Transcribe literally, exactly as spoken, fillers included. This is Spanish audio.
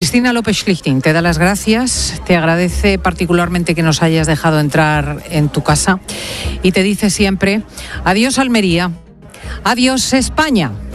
Cristina López Schlichting te da las gracias, te agradece particularmente que nos hayas dejado entrar en tu casa y te dice siempre: adiós Almería, adiós España.